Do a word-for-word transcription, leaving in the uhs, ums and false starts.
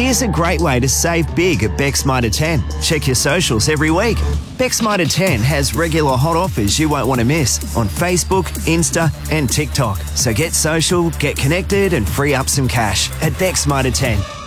Here's a great way to save big at Beck's Mitre ten. Check your socials every week. Beck's Mitre ten has regular hot offers you won't want to miss on Facebook, Insta and TikTok. So get social, get connected and free up some cash at Beck's Mitre ten.